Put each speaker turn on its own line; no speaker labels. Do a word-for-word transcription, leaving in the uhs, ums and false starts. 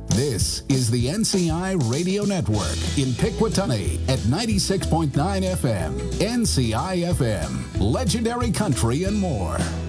This is the N C I Radio Network in Pickwatunny at ninety-six point nine F M. N C I F M, legendary country and more.